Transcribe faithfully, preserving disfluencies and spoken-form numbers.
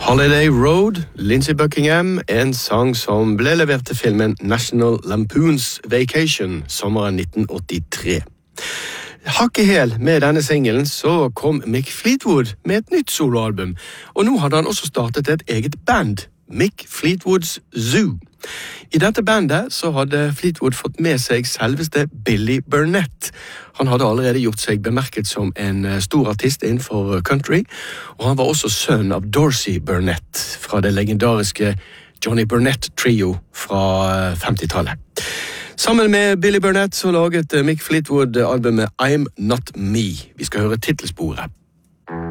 Holiday Road, Lindsey Buckingham, en sang som ble levert til filmen National Lampoon's Vacation, sommeren nitten åttitre. Hakk i hæl med denne singelen så kom Mick Fleetwood med et nytt soloalbum, og nå hadde han også startet et eget band, Mick Fleetwood's Zoo. I dette bandet så hadde Fleetwood fått med seg selveste Billy Burnett. Han hadde allerede gjort seg bemerket som en stor artist innenfor country, og han var også sønn av Dorsey Burnett fra det legendariske Johnny Burnett Trio fra femtitallet. Sammen med Billy Burnett så laget Mick Fleetwood albumet I'm Not Me. Vi skal høre titelsporet.